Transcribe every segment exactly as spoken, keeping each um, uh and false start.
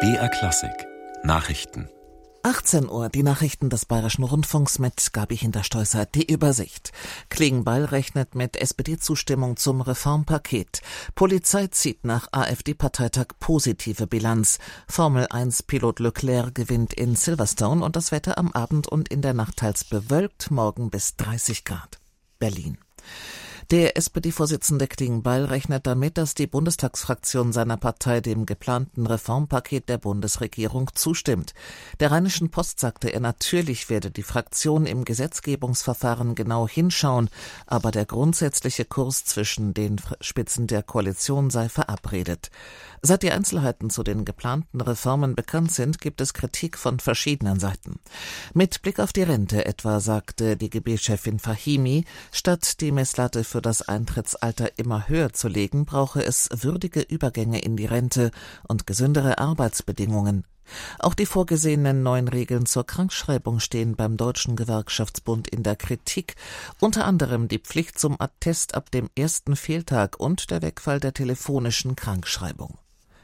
B R Klassik Nachrichten. achtzehn Uhr, die Nachrichten des Bayerischen Rundfunks mit Gabi Hinterstoisser. Die Übersicht. Klingbeil rechnet mit S P D-Zustimmung zum Reformpaket. Polizei zieht nach AfD-Parteitag positive Bilanz. Formel eins Pilot Leclerc gewinnt in Silverstone und das Wetter am Abend und in der Nacht teils bewölkt, morgen bis dreißig Grad. Berlin. Der S P D-Vorsitzende Klingbeil rechnet damit, dass die Bundestagsfraktion seiner Partei dem geplanten Reformpaket der Bundesregierung zustimmt. Der Rheinischen Post sagte er, natürlich werde die Fraktion im Gesetzgebungsverfahren genau hinschauen, aber der grundsätzliche Kurs zwischen den Spitzen der Koalition sei verabredet. Seit die Einzelheiten zu den geplanten Reformen bekannt sind, gibt es Kritik von verschiedenen Seiten. Mit Blick auf die Rente etwa sagte die G B-Chefin Fahimi, statt die Messlatte für das Eintrittsalter immer höher zu legen, brauche es würdige Übergänge in die Rente und gesündere Arbeitsbedingungen. Auch die vorgesehenen neuen Regeln zur Krankschreibung stehen beim Deutschen Gewerkschaftsbund in der Kritik, unter anderem die Pflicht zum Attest ab dem ersten Fehltag und der Wegfall der telefonischen Krankschreibung.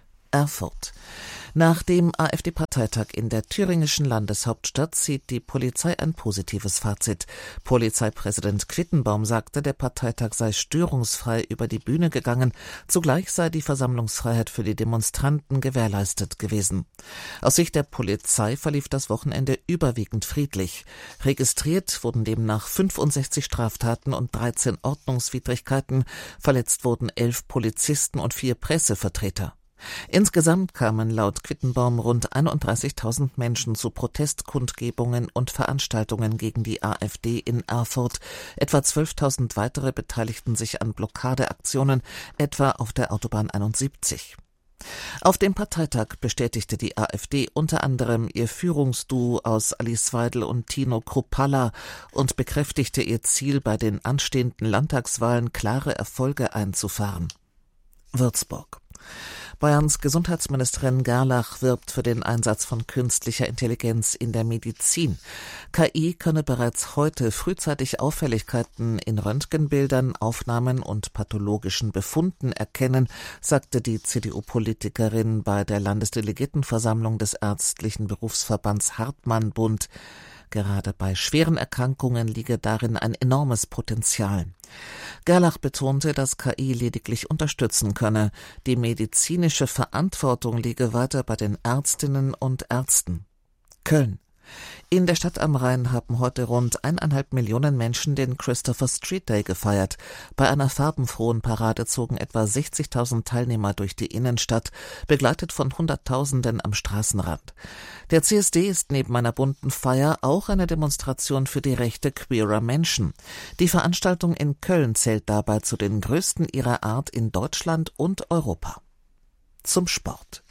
Erfurt. Nach dem AfD-Parteitag in der thüringischen Landeshauptstadt zieht die Polizei ein positives Fazit. Polizeipräsident Quittenbaum sagte, der Parteitag sei störungsfrei über die Bühne gegangen, zugleich sei die Versammlungsfreiheit für die Demonstranten gewährleistet gewesen. Aus Sicht der Polizei verlief das Wochenende überwiegend friedlich. Registriert wurden demnach fünfundsechzig Straftaten und dreizehn Ordnungswidrigkeiten, verletzt wurden elf Polizisten und vier Pressevertreter. Insgesamt kamen laut Quittenbaum rund einunddreißigtausend Menschen zu Protestkundgebungen und Veranstaltungen gegen die AfD in Erfurt. Etwa zwölftausend weitere beteiligten sich an Blockadeaktionen, etwa auf der Autobahn einundsiebzig. Auf dem Parteitag bestätigte die AfD unter anderem ihr Führungsduo aus Alice Weidel und Tino Kruppalla und bekräftigte ihr Ziel, bei den anstehenden Landtagswahlen klare Erfolge einzufahren. Würzburg. Bayerns Gesundheitsministerin Gerlach wirbt für den Einsatz von künstlicher Intelligenz in der Medizin. K I könne bereits heute frühzeitig Auffälligkeiten in Röntgenbildern, Aufnahmen und pathologischen Befunden erkennen, sagte die C D U-Politikerin bei der Landesdelegiertenversammlung des ärztlichen Berufsverbands Hartmann-Bund. Gerade bei schweren Erkrankungen liege darin ein enormes Potenzial. Gerlach betonte, dass K I lediglich unterstützen könne. Die medizinische Verantwortung liege weiter bei den Ärztinnen und Ärzten. Köln. In der Stadt am Rhein haben heute rund eineinhalb Millionen Menschen den Christopher Street Day gefeiert. Bei einer farbenfrohen Parade zogen etwa sechzigtausend Teilnehmer durch die Innenstadt, begleitet von Hunderttausenden am Straßenrand. Der C S D ist neben einer bunten Feier auch eine Demonstration für die Rechte queerer Menschen. Die Veranstaltung in Köln zählt dabei zu den größten ihrer Art in Deutschland und Europa. Zum Sport.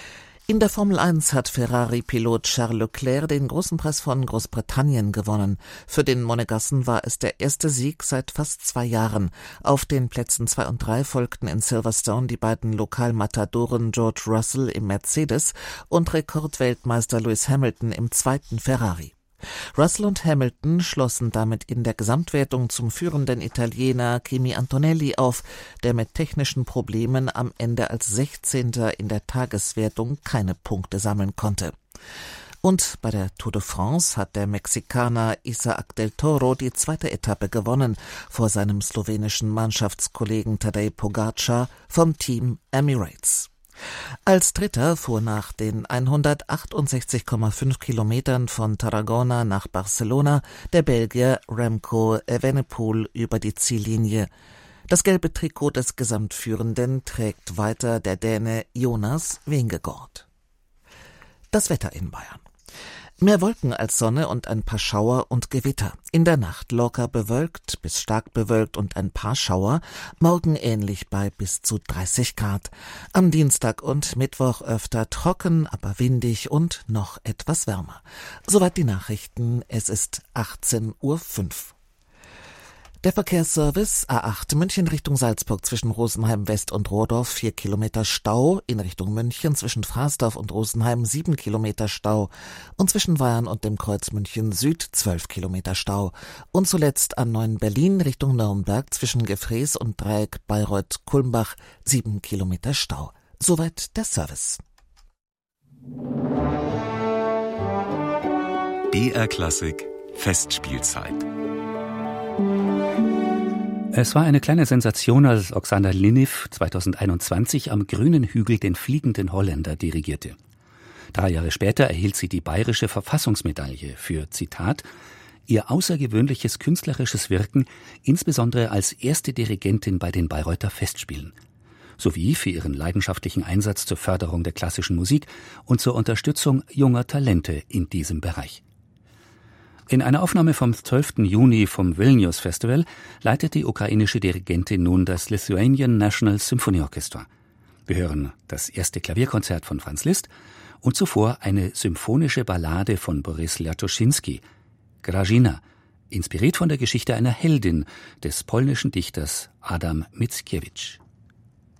In der Formel eins hat Ferrari-Pilot Charles Leclerc den großen Preis von Großbritannien gewonnen. Für den Monegassen war es der erste Sieg seit fast zwei Jahren. Auf den Plätzen zwei und drei folgten in Silverstone die beiden Lokalmatadoren George Russell im Mercedes und Rekordweltmeister Lewis Hamilton im zweiten Ferrari. Russell und Hamilton schlossen damit in der Gesamtwertung zum führenden Italiener Kimi Antonelli auf, der mit technischen Problemen am Ende als sechzehnter in der Tageswertung keine Punkte sammeln konnte. Und bei der Tour de France hat der Mexikaner Isaac del Toro die zweite Etappe gewonnen, vor seinem slowenischen Mannschaftskollegen Tadej Pogačar vom Team Emirates. Als Dritter fuhr nach den hundertachtundsechzig Komma fünf Kilometern von Tarragona nach Barcelona der Belgier Remco Evenepoel über die Ziellinie. Das gelbe Trikot des Gesamtführenden trägt weiter der Däne Jonas Vingegaard. Das Wetter in Bayern. Mehr Wolken als Sonne und ein paar Schauer und Gewitter. In der Nacht locker bewölkt bis stark bewölkt und ein paar Schauer. Morgen ähnlich bei bis zu dreißig Grad. Am Dienstag und Mittwoch öfter trocken, aber windig und noch etwas wärmer. Soweit die Nachrichten. Es ist achtzehn Uhr fünf. Der Verkehrsservice A acht München Richtung Salzburg zwischen Rosenheim West und Rohrdorf vier Kilometer Stau, in Richtung München zwischen Fraßdorf und Rosenheim sieben Kilometer Stau und zwischen Weyarn und dem Kreuz München Süd zwölf Kilometer Stau und zuletzt A neun Berlin Richtung Nürnberg zwischen Gefrees und Dreieck Bayreuth-Kulmbach sieben Kilometer Stau. Soweit der Service. B R Klassik Festspielzeit. Es war eine kleine Sensation, als Oksana Liniv zweitausendeinundzwanzig am Grünen Hügel den Fliegenden Holländer dirigierte. Drei Jahre später erhielt sie die Bayerische Verfassungsmedaille für, Zitat, ihr außergewöhnliches künstlerisches Wirken, insbesondere als erste Dirigentin bei den Bayreuther Festspielen, sowie für ihren leidenschaftlichen Einsatz zur Förderung der klassischen Musik und zur Unterstützung junger Talente in diesem Bereich. In einer Aufnahme vom zwölften Juni vom Vilnius Festival leitet die ukrainische Dirigentin nun das Lithuanian National Symphony Orchestra. Wir hören das erste Klavierkonzert von Franz Liszt und zuvor eine symphonische Ballade von Boris Liatuszynski, Grażyna, inspiriert von der Geschichte einer Heldin des polnischen Dichters Adam Mickiewicz.